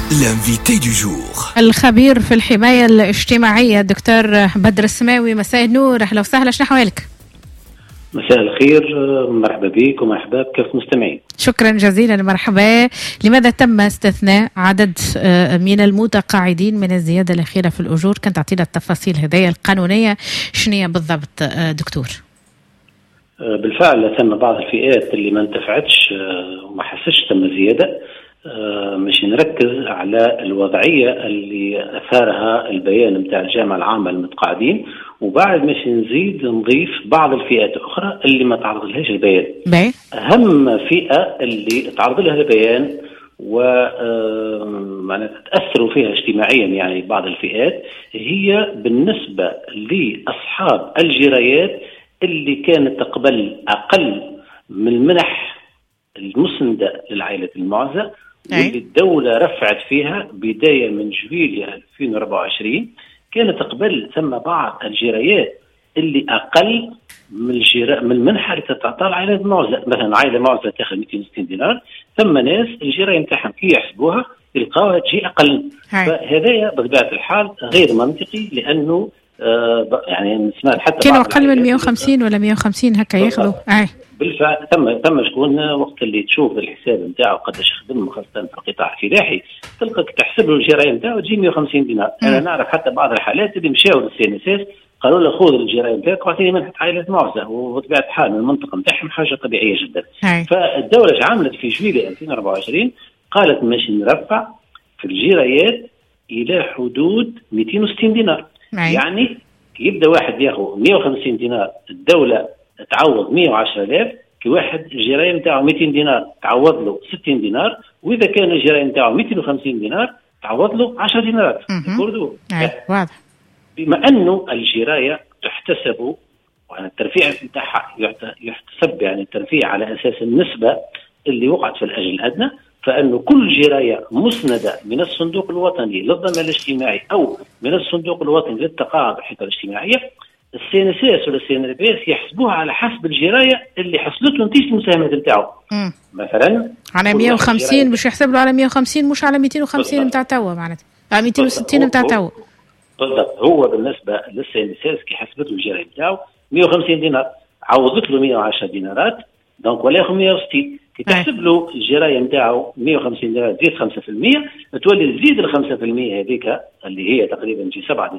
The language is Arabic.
l'invité du jour. الخبير في الحماية الاجتماعية دكتور بدر السماوي. مساء النور، أهلا وسهلا، شنو أحوالك؟ مساء الخير، مرحبا بك ومرحبا بكافة المستمعين. شكرا جزيلا، مرحبا. لماذا تم استثناء عدد من المتقاعدين من الزيادة الأخيرة في الأجور؟ كانت تعطينا التفاصيل هذه القانونية شنية بالضبط دكتور؟ بالفعل تم بعض الفئات اللي ما انتفعتش وما حسش تم زيادة. مش نركز على الوضعية اللي أثارها البيان متاع الجامعة العامة للمتقاعدين، وبعد مش نزيد نضيف بعض الفئات الأخرى اللي ما تعرض لهاش البيان. أهم فئة اللي تعرض لها البيان تأثروا فيها اجتماعيا يعني بعض الفئات هي بالنسبة لأصحاب الجرايات اللي كانت تقبل أقل من المنح المسندة للعائلة المعزة، واللي الدولة رفعت فيها بداية من جويلية 2024. كانت قبل ثم بعض الجرايات اللي أقل من المنحة اللي تتعطى العائلة المعزة. مثلا عائلة معزة تاخذ 260 دينار، ثم ناس الجراية نتاعهم كي يحسبوها يلقاوها تجي أقل. فهذا بطبيعة الحال غير منطقي، لأنه يعني سمعت حتى كانوا أقل من 150 ولا 150 هكا ياخذوا. بالفعل ثم شكون وقت اللي تشوف الحساب نتاعو قداش خدم، خاصة في القطاع الفلاحي، تلقاك تحسب له الجرايه نتاعو تجي 150 دينار. انا نعرف حتى بعض الحالات اللي مشاو للسي قالوا له خذ الجرايه نتاعك واعطيني منحة عائلة معزة، وبطبيعة الحال من المنطقة نتاعهم حاجة طبيعية جدا. فالدولة عملت في جويلية 2024 قالت ماشي نرفع في الجرايات إلى حدود 260 دينار. يعني يبدأ واحد ياخذ 150 دينار، الدولة تعوض 110,000. كي واحد الجرايه نتاعو 200 دينار تعوض له 60 دينار، واذا كان الجرايه نتاعو 250 دينار تعوض له 10 دينارات. واضح. بما انه الجرايه تحتسب الترفيع نتاعها يحتسب يعني الترفيع على اساس النسبه اللي وقعت في الاجل الادنى، فانه كل جرايه مسنده من الصندوق الوطني للضمان الاجتماعي او من الصندوق الوطني للتقاعد والحفاظ الاجتماعيه، السي ان اس ولا السي ان ار بي اس يحسبوها على حسب الجرايه اللي حصلت له نتيجه المساهمات نتاعو. مثلا على 150 باش يحسب له على 150 مش على 250 نتاع توا، معناتها 260 نتاع توا. بالضبط. هو بالنسبه للسي ان اس كي حسبت له الجرايه نتاعو 150 دينار، عوضت له 110 دينارات، دونك ولا ياخذ 160. كي تحسب له الجرايه نتاعو 150 دينار زيد 5%، تولي تزيد ال 5% هذيك اللي هي تقريبا 7